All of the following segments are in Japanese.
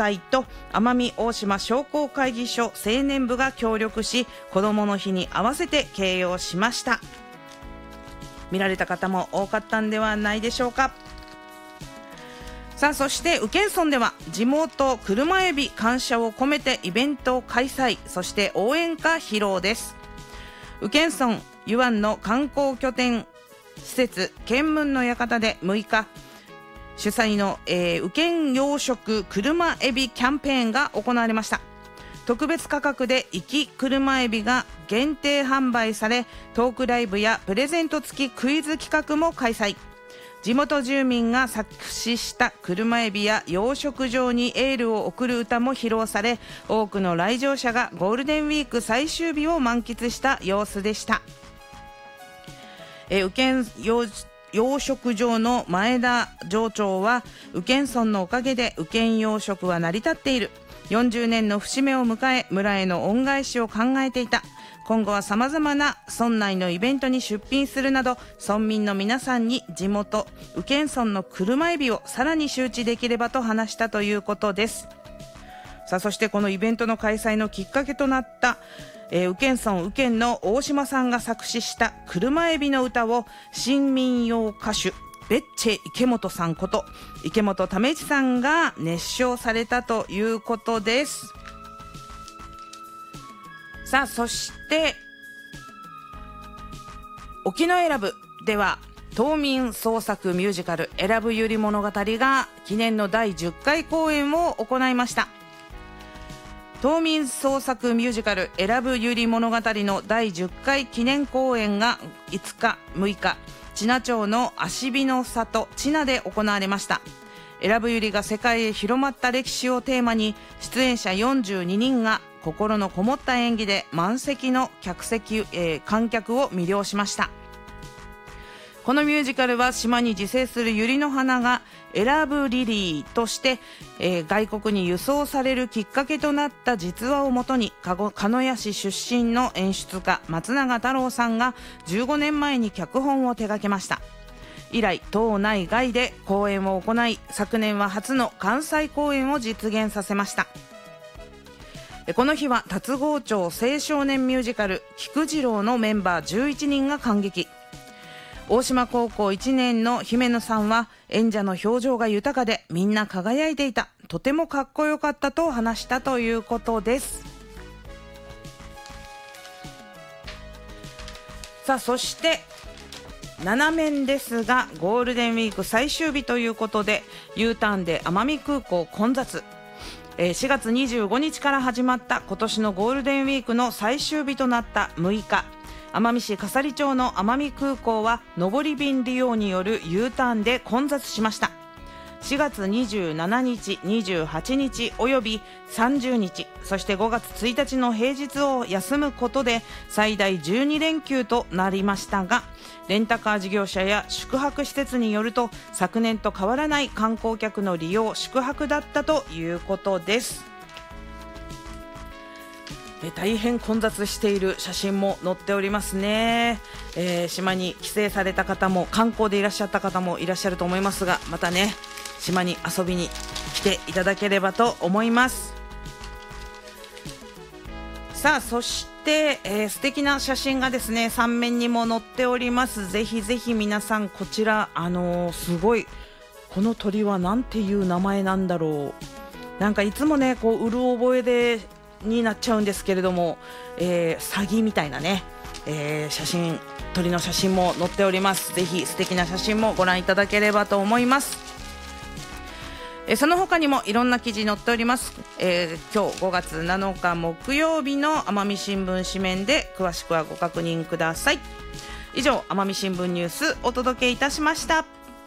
隊と奄美大島商工会議所青年部が協力し、子どもの日に合わせて掲揚しました。見られた方も多かったんではないでしょうか。さあ、そして宇検村では地元車エビ感謝を込めてイベントを開催、そして応援歌披露です。宇検村湯湾の観光拠点施設見聞の館で6日、主催の、宇検養殖車エビキャンペーンが行われました。特別価格で生き車エビが限定販売され、トークライブやプレゼント付きクイズ企画も開催。地元住民が作詞した車エビや養殖場にエールを送る歌も披露され、多くの来場者がゴールデンウィーク最終日を満喫した様子でした。宇検養殖場の前田場長は、宇検村のおかげで宇検養殖は成り立っている。40年の節目を迎え、村への恩返しを考えていた。今後は様々な村内のイベントに出品するなど、村民の皆さんに地元宇検村の車エビをさらに周知できればと話したということです。さあ、そしてこのイベントの開催のきっかけとなった宇検村宇検の大島さんが作詞した車エビの歌を、新民謡歌手ベッチェ池本さんこと池本為一さんが熱唱されたということです。さあ、そして沖永良部では島民創作ミュージカル永良部百合物語が記念の第10回公演を行いました。島民創作ミュージカル永良部百合物語の第10回記念公演が5日6日知名町の芦火の里知名で行われました。永良部百合が世界へ広まった歴史をテーマに、出演者42人が心のこもった演技で満席の観客を魅了しました。このミュージカルは島に自生する百合の花が永良部リリーとして、外国に輸送されるきっかけとなった実話をもとに、鹿屋市出身の演出家松永太郎さんが15年前に脚本を手掛けました。以来島内外で公演を行い、昨年は初の関西公演を実現させました。この日は龍郷町青少年ミュージカル菊次郎のメンバー11人が感激。大島高校1年の姫野さんは、演者の表情が豊かでみんな輝いていた、とてもかっこよかったと話したということです。さあ、そして7面ですが、ゴールデンウィーク最終日ということで U ターンで奄美空港混雑。4月25日から始まった今年のゴールデンウィークの最終日となった6日、奄美市笠利町の奄美空港は上り便利用による U ターンで混雑しました。4月27日、28日および30日、そして5月1日の平日を休むことで最大12連休となりましたが、レンタカー事業者や宿泊施設によると、昨年と変わらない観光客の利用宿泊だったということです。大変混雑している写真も載っておりますね。島に帰省された方も観光でいらっしゃった方もいらっしゃると思いますが、またね、島に遊びに来ていただければと思います。さあ、そして、素敵な写真がですね3面にも載っております。ぜひぜひ皆さんこちら、すごい、この鳥はなんていう名前なんだろう。なんかいつもねこううる覚えでになっちゃうんですけれども、サギみたいなね、鳥の写真も載っております。ぜひ素敵な写真もご覧いただければと思います。その他にもいろんな記事載っております。今日5月7日木曜日の奄美新聞紙面で詳しくはご確認ください。以上、奄美新聞ニュースお届けいたしました。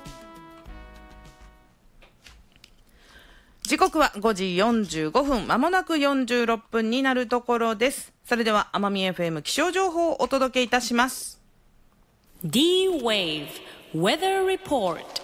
時刻は5時45分、まもなく46分になるところです。それでは奄美 FM 気象情報をお届けいたします。 D-Wave Weather Report。